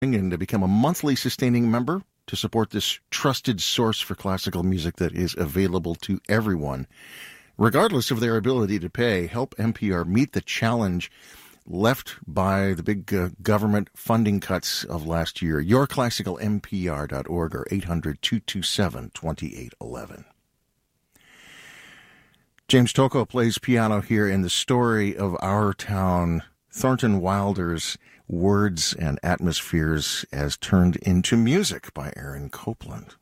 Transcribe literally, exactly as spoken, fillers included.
and to become a monthly sustaining member to support this trusted source for classical music that is available to everyone, regardless of their ability to pay. Help N P R meet the challenge left by the big uh, government funding cuts of last year. your classical n p r dot org or eight hundred, two two seven, two eight one one. James Tocco plays piano here in the story of our town, Thornton Wilder's words and atmospheres as turned into music by Aaron Copland.